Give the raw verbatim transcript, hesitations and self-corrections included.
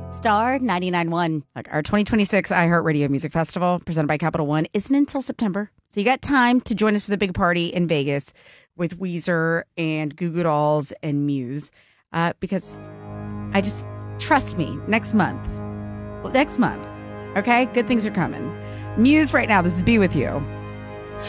Star ninety-nine point one. Like our twenty twenty-six iHeartRadio Music Festival presented by Capital One isn't until September. So you got time to join us for the big party in Vegas with Weezer and Goo Goo Dolls and Muse. Uh, because I just, trust me, next month, well, next month, okay? Good things are coming. Muse right now, this is Be With You.